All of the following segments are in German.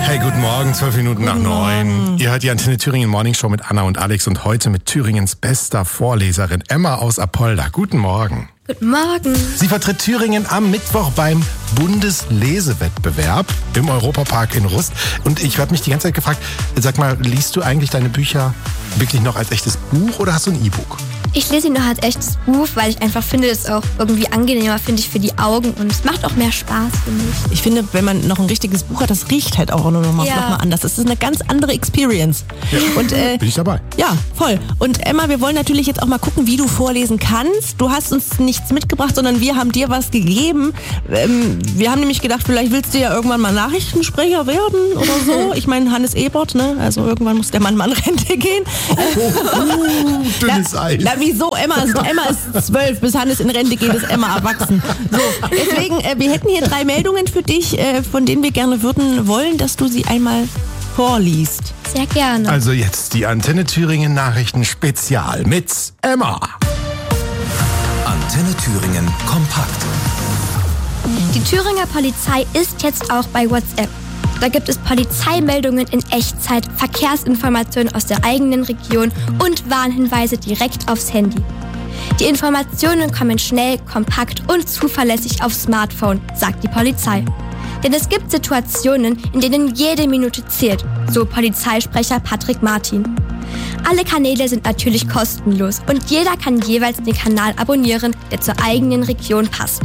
Hey, guten Morgen, 12 Minuten nach 9. Ihr hört die Antenne Thüringen Morning Show mit Anna und Alex und heute mit Thüringens bester Vorleserin Emma aus Apolda. Guten Morgen. Guten Morgen. Sie vertritt Thüringen am Mittwoch beim Bundeslesewettbewerb im Europapark in Rust. Und ich habe mich die ganze Zeit gefragt, sag mal, liest du eigentlich deine Bücher wirklich noch als echtes Buch oder hast du ein E-Book? Ich lese ihn noch als echtes Buch, weil ich einfach finde, es auch irgendwie angenehmer, finde ich, für die Augen und es macht auch mehr Spaß, finde ich. Ich finde, wenn man noch ein richtiges Buch hat, das riecht halt auch noch mal anders. Das ist eine ganz andere Experience. Ja, und, bin ich dabei. Ja, voll. Und Emma, wir wollen natürlich jetzt auch mal gucken, wie du vorlesen kannst. Du hast uns nichts mitgebracht, sondern wir haben dir was gegeben. Wir haben nämlich gedacht, vielleicht willst du ja irgendwann mal Nachrichtensprecher werden oder so. Ich meine, Hannes Ebert, ne? Also irgendwann muss der Mann mal in Rente gehen. Dünnes Eis. Wieso? Emma ist 12, bis Hannes in Rente geht, ist Emma erwachsen. So, deswegen, wir hätten hier 3 Meldungen für dich, von denen wir gerne wollen, dass du sie einmal vorliest. Sehr gerne. Also jetzt die Antenne Thüringen Nachrichten Spezial mit Emma. Antenne Thüringen kompakt. Die Thüringer Polizei ist jetzt auch bei WhatsApp. Da gibt es Polizeimeldungen in Echtzeit, Verkehrsinformationen aus der eigenen Region und Warnhinweise direkt aufs Handy. Die Informationen kommen schnell, kompakt und zuverlässig aufs Smartphone, sagt die Polizei. Denn es gibt Situationen, in denen jede Minute zählt, so Polizeisprecher Patrick Martin. Alle Kanäle sind natürlich kostenlos und jeder kann jeweils den Kanal abonnieren, der zur eigenen Region passt.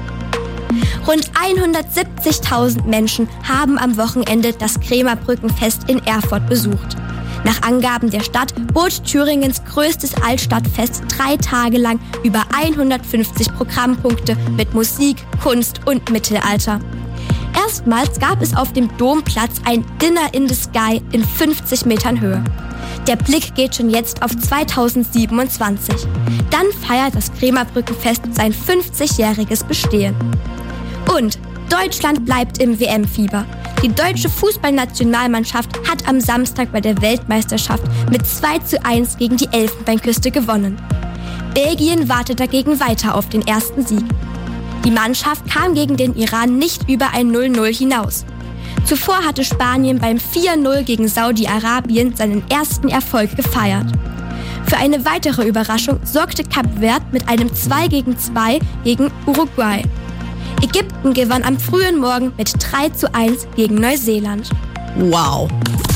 Rund 170.000 Menschen haben am Wochenende das Krämerbrückenfest in Erfurt besucht. Nach Angaben der Stadt bot Thüringens größtes Altstadtfest 3 Tage lang über 150 Programmpunkte mit Musik, Kunst und Mittelalter. Erstmals gab es auf dem Domplatz ein Dinner in the Sky in 50 Metern Höhe. Der Blick geht schon jetzt auf 2027. Dann feiert das Krämerbrückenfest sein 50-jähriges Bestehen. Und Deutschland bleibt im WM-Fieber. Die deutsche Fußballnationalmannschaft hat am Samstag bei der Weltmeisterschaft mit 2:1 gegen die Elfenbeinküste gewonnen. Belgien wartet dagegen weiter auf den ersten Sieg. Die Mannschaft kam gegen den Iran nicht über ein 0:0 hinaus. Zuvor hatte Spanien beim 4:0 gegen Saudi-Arabien seinen ersten Erfolg gefeiert. Für eine weitere Überraschung sorgte Kap Verde mit einem 2:2 gegen Uruguay. Ägypten gewann am frühen Morgen mit 3:1 gegen Neuseeland. Wow.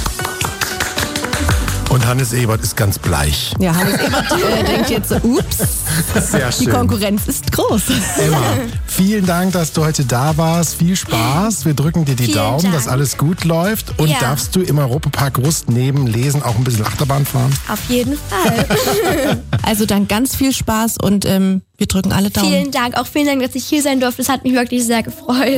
Und Hannes Ebert ist ganz bleich. Ja, Hannes Ebert denkt jetzt, ups, Sehr schön. die Konkurrenz ist groß. Emma, vielen Dank, dass du heute da warst. Viel Spaß. Wir drücken dir die Vielen Daumen, Dank. dass alles gut läuft. Und Ja. darfst du im Europapark Rust neben Lesen auch ein bisschen Achterbahn fahren? Auf jeden Fall. Also dann ganz viel Spaß und wir drücken alle Daumen. Vielen Dank. Auch vielen Dank, dass ich hier sein durfte. Es hat mich wirklich sehr gefreut.